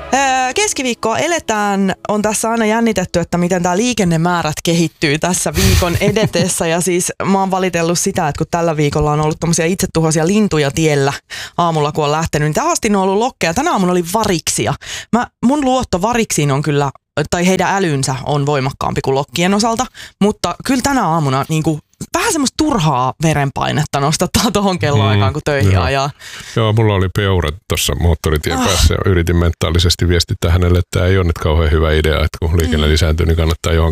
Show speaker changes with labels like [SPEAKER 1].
[SPEAKER 1] Keskiviikkoa eletään, on tässä aina jännitetty, että miten tämä liikennemäärät kehittyy tässä viikon edetessä. Ja siis mä oon valitellut sitä, että kun tällä viikolla on ollut tommosia itsetuhoisia lintuja tiellä aamulla, kun on lähtenyt, niin tähän asti ne on ollut lokkeja. Tänä aamuna oli variksia. Mun luotto variksiin on kyllä, tai heidän älynsä on voimakkaampi kuin lokkien osalta, mutta kyllä tänä aamuna niinku vähän semmoista turhaa verenpainetta nostattaa tohon kelloaikaan, kun töihin ajaa.
[SPEAKER 2] Joo, mulla oli peurat tuossa moottoritien päässä ja yritin mentaalisesti viestittää hänelle, että tämä ei ole nyt kauhean hyvä idea, että kun liikenne lisääntyy, niin kannattaa johonkin